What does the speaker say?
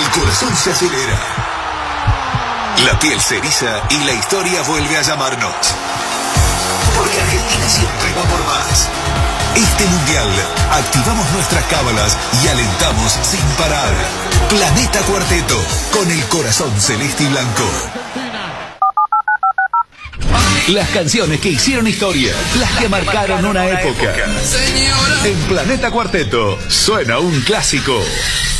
El corazón se acelera. La piel se eriza y la historia vuelve a llamarnos. Porque Argentina siempre va por más. Este mundial activamos nuestras cábalas y alentamos sin parar. Planeta Cuarteto, con el corazón celeste y blanco. Las canciones que hicieron historia, las que marcaron una época. En Planeta Cuarteto suena un clásico.